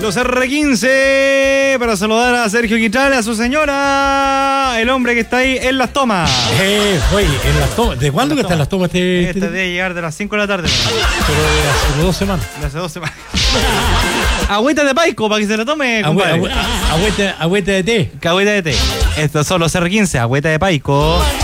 Los R15 para saludar a Sergio Quitral, a su señora, el hombre que está ahí en las tomas. Oye, en las tomas. ¿De cuándo que están las tomas? Este debe llegar de las 5 de la tarde. Pero de hace 2 semanas. De hace 2 semanas. Agüita de paico para que se la tome, compadre. Agüita de té. Agüita de té. Estos son los R15, agüita de paico.